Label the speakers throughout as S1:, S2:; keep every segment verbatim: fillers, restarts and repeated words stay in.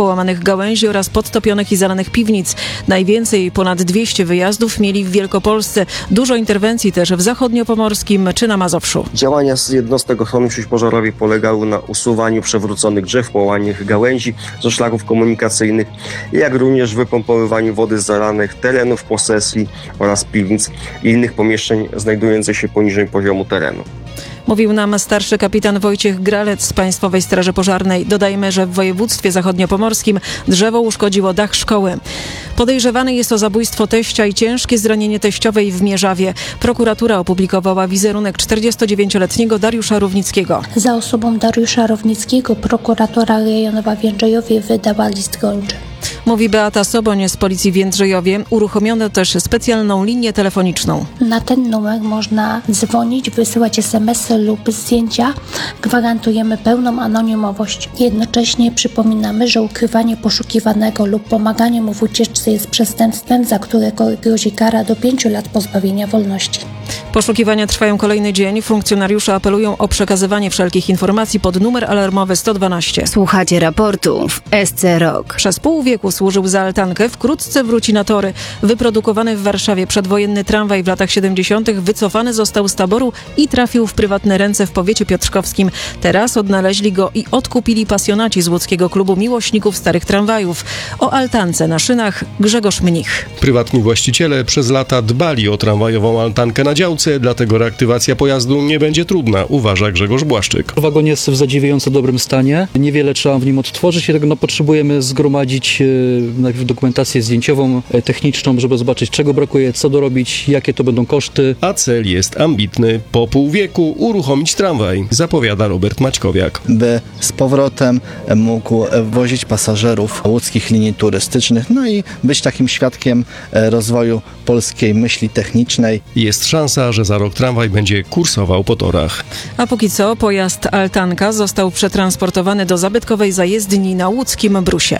S1: połamanych gałęzi oraz podtopionych i zalanych piwnic. Najwięcej, ponad dwieście wyjazdów mieli w Wielkopolsce. Dużo interwencji też w zachodniopomorskim czy na Mazowszu.
S2: Działania z jednostek ochrony przeciwpożarowej polegały na usuwaniu przewróconych drzew, połamanych gałęzi ze szlaków komunikacyjnych, jak również wypompowywaniu wody z zalanych terenów posesji oraz piwnic i innych pomieszczeń znajdujących się poniżej poziomu terenu.
S1: Mówił nam starszy kapitan Wojciech Gralec z Państwowej Straży Pożarnej. Dodajmy, że w województwie zachodniopomorskim drzewo uszkodziło dach szkoły. Podejrzewany jest o zabójstwo teścia i ciężkie zranienie teściowej w Mierzawie. Prokuratura opublikowała wizerunek czterdziestodziewięcioletniego Dariusza Równickiego.
S3: Za osobą Dariusza Równickiego prokuratura rejonowa w Jędrzejowie wydała list gończy.
S1: Mówi Beata Soboń z Policji w Jędrzejowie. Uruchomiono też specjalną linię telefoniczną.
S3: Na ten numer można dzwonić, wysyłać es em esy lub zdjęcia. Gwarantujemy pełną anonimowość. Jednocześnie przypominamy, że ukrywanie poszukiwanego lub pomaganie mu w ucieczce jest przestępstwem, za które grozi kara do pięciu lat pozbawienia wolności.
S1: Poszukiwania trwają kolejny dzień. Funkcjonariusze apelują o przekazywanie wszelkich informacji pod numer alarmowy sto dwanaście.
S4: Słuchacie raportu w S C Rok.
S1: Przez pół wieku służył za altankę, wkrótce wróci na tory. Wyprodukowany w Warszawie przedwojenny tramwaj w latach siedemdziesiątych wycofany został z taboru i trafił w prywatne ręce w powiecie piotrkowskim. Teraz odnaleźli go i odkupili pasjonaci z łódzkiego klubu miłośników starych tramwajów. O altance na szynach Grzegorz Mnich.
S5: Prywatni właściciele przez lata dbali o tramwajową altankę na działce, dlatego reaktywacja pojazdu nie będzie trudna, uważa Grzegorz Błaszczyk.
S6: Wagon jest w zadziwiająco dobrym stanie. Niewiele trzeba w nim odtworzyć, dlatego no, potrzebujemy zgromadzić e, najpierw dokumentację zdjęciową, e, techniczną, żeby zobaczyć, czego brakuje, co dorobić, jakie to będą koszty.
S5: A cel jest ambitny. Po pół wieku uruchomić tramwaj, zapowiada Robert Maćkowiak.
S7: By z powrotem mógł wozić pasażerów łódzkich linii turystycznych, no i być takim świadkiem rozwoju polskiej myśli technicznej.
S5: Jest szansa, że za rok tramwaj będzie kursował po torach.
S1: A póki co pojazd altanka został przetransportowany do zabytkowej zajezdni na łódzkim Brusie.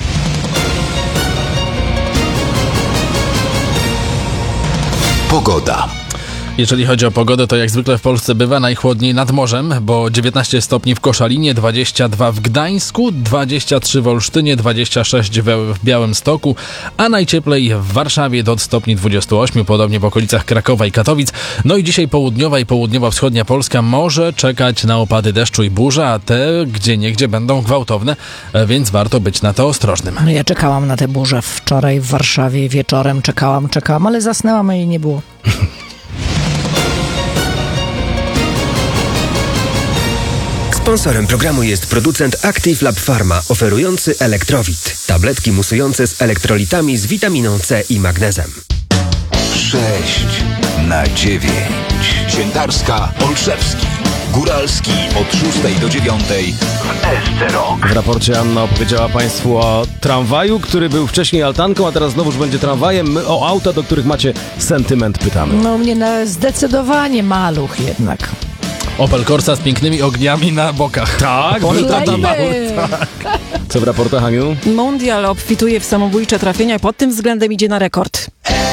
S8: Pogoda. Jeżeli chodzi o pogodę, to jak zwykle w Polsce bywa najchłodniej nad morzem, bo dziewiętnaście stopni w Koszalinie, dwadzieścia dwa w Gdańsku, dwadzieścia trzy w Olsztynie, dwadzieścia sześć w Białymstoku, a najcieplej w Warszawie do stopni dwadzieścia osiem, podobnie w okolicach Krakowa i Katowic. No i dzisiaj południowa i południowo-wschodnia Polska może czekać na opady deszczu i burza, a te gdzieniegdzie będą gwałtowne, więc warto być na to ostrożnym.
S9: Ja czekałam na tę burzę wczoraj w Warszawie wieczorem, czekałam, czekałam, ale zasnęłam i nie było.
S10: Sponsorem programu jest producent Active Lab Pharma, oferujący Elektrowit. Tabletki musujące z elektrolitami z witaminą C i magnezem.
S8: sześć na dziewięć. Świętarska, Olszewski, Góralski od szóstej do dziewiątej w S C Rok.
S11: W raporcie Anna opowiedziała Państwu o tramwaju, który był wcześniej altanką, a teraz znowuż będzie tramwajem. My o auta, do których macie sentyment, pytamy.
S9: No mnie na zdecydowanie maluch jednak.
S8: Opel Corsa z pięknymi ogniami na bokach.
S11: Tak, tak. Co w raportach, Aniu?
S1: Mundial obfituje w samobójcze trafienia, pod tym względem idzie na rekord.